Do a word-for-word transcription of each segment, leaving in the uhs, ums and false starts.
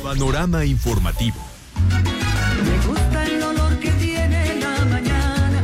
Panorama informativo. Me gusta el olor que tiene la mañana.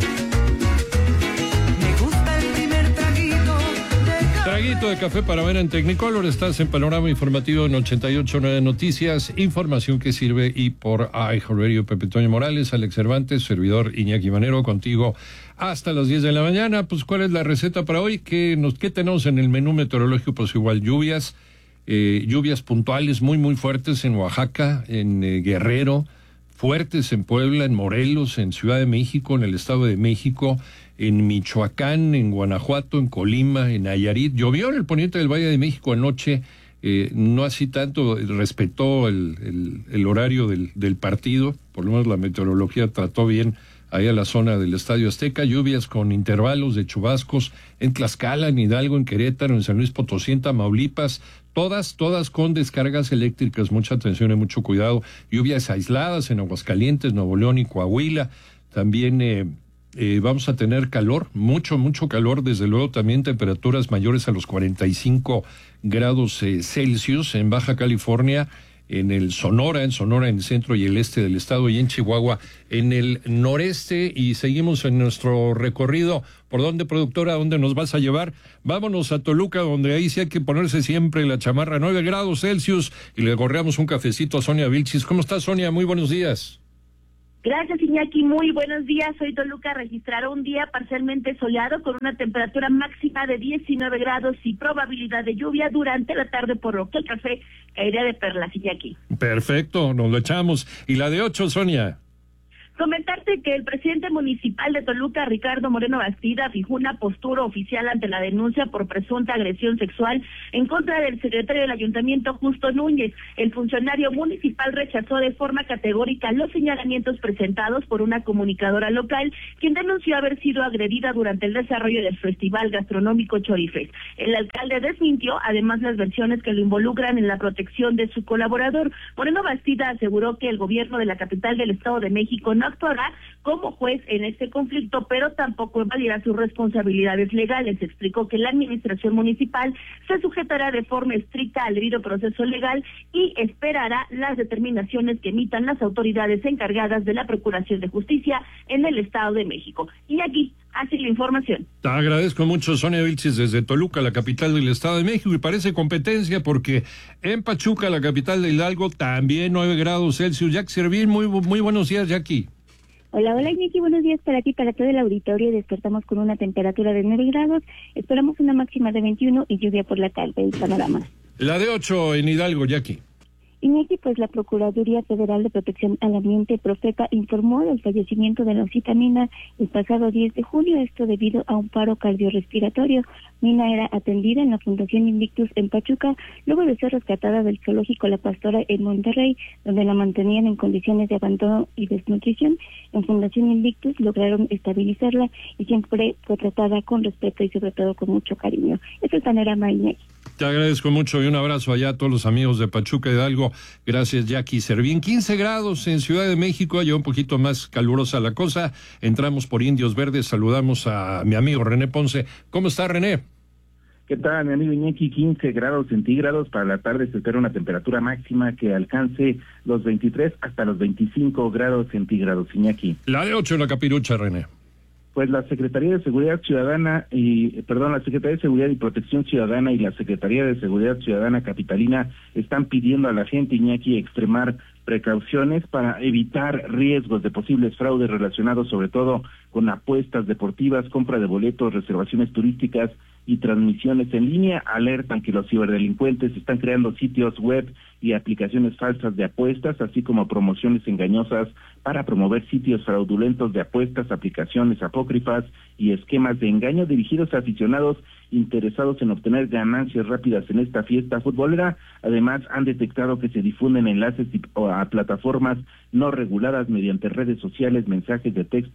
Me gusta el primer traguito de café. Traguito de café para ver en Technicolor. Estás en Panorama Informativo en ochenta y ocho punto nueve Noticias. Información que sirve y por iHeartRadio. Pepe Toño Morales, Alex Cervantes, servidor Iñaki Manero, contigo hasta las diez de la mañana. Pues, ¿cuál es la receta para hoy? ¿Qué, nos, qué tenemos en el menú meteorológico? Pues igual lluvias. Eh, lluvias puntuales muy muy fuertes en Oaxaca, en eh, Guerrero, fuertes en Puebla, en Morelos, en Ciudad de México, en el Estado de México, en Michoacán, en Guanajuato, en Colima, en Nayarit. Llovió en el poniente del Valle de México anoche, eh, no así tanto, respetó el, el, el horario del, del partido, por lo menos la meteorología trató bien ahí a la zona del Estadio Azteca. Lluvias con intervalos de chubascos en Tlaxcala, en Hidalgo, en Querétaro, en San Luis Potosí, en Tamaulipas, todas, todas con descargas eléctricas. Mucha atención y mucho cuidado. Lluvias aisladas en Aguascalientes, Nuevo León y Coahuila. También eh, eh, vamos a tener calor, mucho, mucho calor, desde luego también temperaturas mayores a los cuarenta y cinco grados eh, Celsius en Baja California, en el Sonora, en Sonora, en el centro y el este del estado, y en Chihuahua, en el noreste. Y seguimos en nuestro recorrido. ¿Por dónde, productora? ¿Dónde nos vas a llevar? Vámonos a Toluca, donde ahí sí hay que ponerse siempre la chamarra, nueve grados Celsius, y le correamos un cafecito a Sonia Vilchis. ¿Cómo estás, Sonia? Muy buenos días. Gracias, Iñaki. Muy buenos días. Hoy Toluca registrará un día parcialmente soleado con una temperatura máxima de diecinueve grados y probabilidad de lluvia durante la tarde, por lo que el café caería de perlas, Iñaki. Perfecto, nos lo echamos. ¿Y la de ocho, Sonia? Comentarte que el presidente municipal de Toluca, Ricardo Moreno Bastida, fijó una postura oficial ante la denuncia por presunta agresión sexual en contra del secretario del ayuntamiento, Justo Núñez. El funcionario municipal rechazó de forma categórica los señalamientos presentados por una comunicadora local, quien denunció haber sido agredida durante el desarrollo del festival gastronómico Chorifest. El alcalde desmintió además las versiones que lo involucran en la protección de su colaborador. Moreno Bastida aseguró que el gobierno de la capital del Estado de México no actuará como juez en este conflicto, pero tampoco evadirá sus responsabilidades legales. Explicó que la administración municipal se sujetará de forma estricta al debido proceso legal y esperará las determinaciones que emitan las autoridades encargadas de la Procuración de Justicia en el Estado de México. Y aquí, así la información. Te agradezco mucho, Sonia Vilchis, desde Toluca, la capital del Estado de México, y parece competencia porque en Pachuca, la capital de Hidalgo, también nueve grados Celsius. Jackie Servín, muy, muy buenos días, Jackie. Hola, hola, Iñaki, buenos días para ti, para todo el auditorio. Despertamos con una temperatura de nueve grados, esperamos una máxima de veintiuno y lluvia por la tarde. El panorama. La de ocho en Hidalgo, Jackie. Iñaki, pues la Procuraduría Federal de Protección al Ambiente, Profepa, informó del fallecimiento de la osita Mina el pasado diez de julio, esto debido a un paro cardiorrespiratorio. Mina era atendida en la Fundación Invictus en Pachuca, luego de ser rescatada del zoológico La Pastora en Monterrey, donde la mantenían en condiciones de abandono y desnutrición. En Fundación Invictus lograron estabilizarla y siempre fue tratada con respeto y sobre todo con mucho cariño. Este es el panorama, Iñaki. Te agradezco mucho y un abrazo allá a todos los amigos de Pachuca Hidalgo. Gracias, Jackie Servín. quince grados en Ciudad de México, allá un poquito más calurosa la cosa. Entramos por Indios Verdes, saludamos a mi amigo René Ponce. ¿Cómo está, René? ¿Qué tal, mi amigo Iñaki? quince grados centígrados. Para la tarde se espera una temperatura máxima que alcance los veintitrés hasta los veinticinco grados centígrados, Iñaki. La de ocho en la capirucha, René. Pues la Secretaría de Seguridad Ciudadana y, perdón, la Secretaría de Seguridad y Protección Ciudadana y la Secretaría de Seguridad Ciudadana Capitalina están pidiendo a la gente, Iñaki, extremar precauciones para evitar riesgos de posibles fraudes relacionados sobre todo con apuestas deportivas, compra de boletos, reservaciones turísticas y transmisiones en línea. Alertan que los ciberdelincuentes están creando sitios web y aplicaciones falsas de apuestas, así como promociones engañosas para promover sitios fraudulentos de apuestas, aplicaciones apócrifas y esquemas de engaño dirigidos a aficionados interesados en obtener ganancias rápidas en esta fiesta futbolera. Además, han detectado que se difunden enlaces a plataformas no reguladas mediante redes sociales, mensajes de texto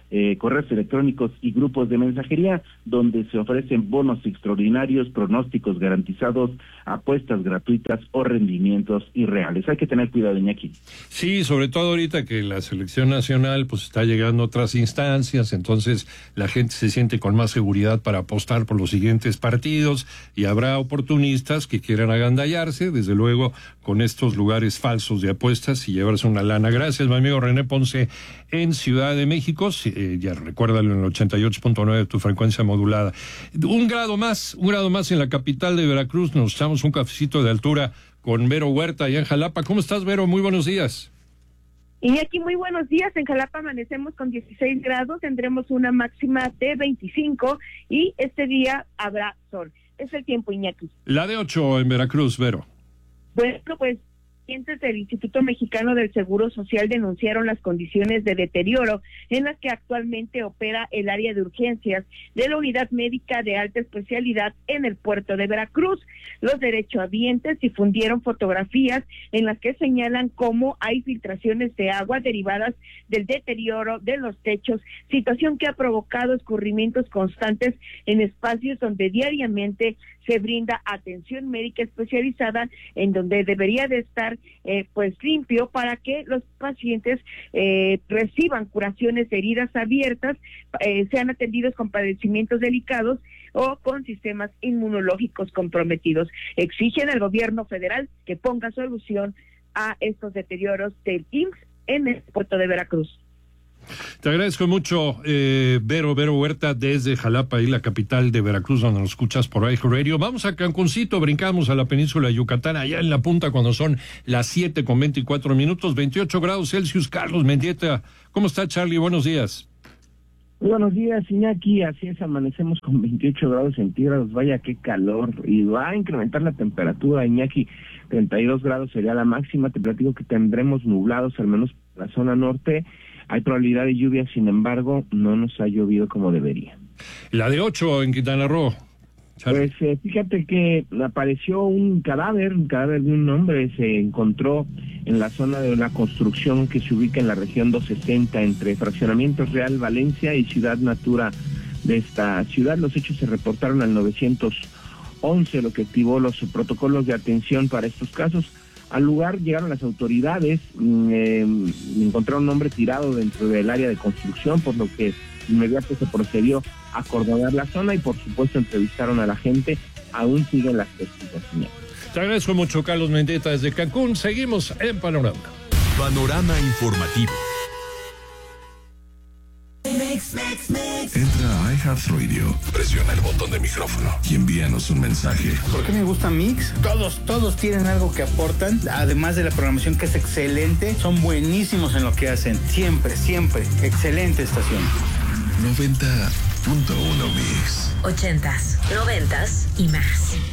eh, correos electrónicos y grupos de mensajería, donde se ofrecen bonos extraordinarios, pronósticos garantizados, apuestas gratuitas o rendimientos irreales. Hay que tener cuidado, Iñaki. Sí, sobre todo ahorita que la selección nacional pues está llegando a otras instancias, entonces la gente se siente con más seguridad para apostar por los siguientes partidos y habrá oportunistas que quieran agandallarse, desde luego, con estos lugares falsos de apuestas y llevarse una lana. Gracias, mi amigo René Ponce, en Ciudad de México. Eh, ya recuérdalo en el ochenta y ocho punto nueve de tu frecuencia modulada. Un grado más, un grado más en la capital de Veracruz. Nos echamos un cafecito de altura con Vero Huerta allá en Jalapa. ¿Cómo estás, Vero? Muy buenos días. Y aquí muy buenos días. En Jalapa amanecemos con dieciséis grados, tendremos una máxima de veinticinco y este día habrá sol. Es el tiempo, Iñaki. La de ocho en Veracruz, Vero. Bueno, pues clientes del Instituto Mexicano del Seguro Social denunciaron las condiciones de deterioro en las que actualmente opera el área de urgencias de la Unidad Médica de Alta Especialidad en el puerto de Veracruz. Los derechohabientes difundieron fotografías en las que señalan cómo hay filtraciones de agua derivadas del deterioro de los techos, situación que ha provocado escurrimientos constantes en espacios donde diariamente se brinda atención médica especializada, en donde debería de estar eh, pues limpio para que los pacientes eh, reciban curaciones de heridas abiertas, eh, sean atendidos con padecimientos delicados o con sistemas inmunológicos comprometidos. Exigen al gobierno federal que ponga solución a estos deterioros del I M S S en el puerto de Veracruz. Te agradezco mucho, eh, Vero, Vero Huerta, desde Jalapa, y la capital de Veracruz, donde nos escuchas por iHeart Radio. Vamos a Cancuncito, brincamos a la península de Yucatán, allá en la punta, cuando son las siete con veinticuatro minutos, veintiocho grados Celsius. Carlos Mendieta, ¿cómo está, Charlie? Buenos días. Muy buenos días, Iñaki. Así es, amanecemos con veintiocho grados centígrados. Vaya, qué calor. Y va a incrementar la temperatura, Iñaki. treinta y dos grados sería la máxima. Te platico que tendremos nublados, al menos por la zona norte. Hay probabilidad de lluvia, sin embargo, no nos ha llovido como debería. La de ocho en Quintana Roo. Pues eh, fíjate que apareció un cadáver, un cadáver de un hombre, se encontró en la zona de una construcción que se ubica en la región doscientos sesenta, entre Fraccionamientos Real Valencia y Ciudad Natura de esta ciudad. Los hechos se reportaron al nueve once, lo que activó los protocolos de atención para estos casos. Al lugar llegaron las autoridades, eh, encontraron un hombre tirado dentro del área de construcción, por lo que inmediatamente se procedió a acordonar la zona y por supuesto entrevistaron a la gente. Aún siguen las pesquisas. Te agradezco mucho, Carlos Mendieta, desde Cancún. Seguimos en Panorama. Panorama informativo. Entra a iHeartRadio, presiona el botón de micrófono y envíanos un mensaje. ¿Por qué me gusta Mix? Todos, todos tienen algo que aportan, además de la programación que es excelente, son buenísimos en lo que hacen, siempre, siempre, excelente estación. noventa punto uno Mix. Ochentas, noventas y más.